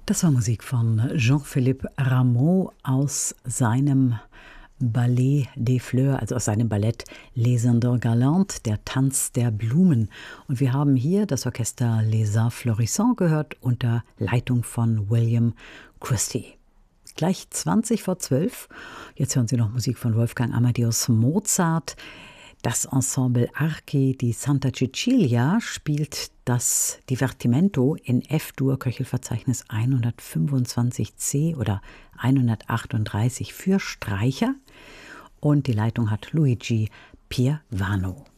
Das war Musik von Jean-Philippe Rameau aus seinem Ballet des Fleurs, also aus seinem Ballett Les Andants Galants, der Tanz der Blumen. Und wir haben hier das Orchester Les Arts Florissants gehört unter Leitung von William Christie. Gleich 20 vor 12. Jetzt hören Sie noch Musik von Wolfgang Amadeus Mozart. Das Ensemble Archi di Santa Cecilia spielt das Divertimento in F-Dur, Köchelverzeichnis 125c oder 138 für Streicher. Und die Leitung hat Luigi Piervano.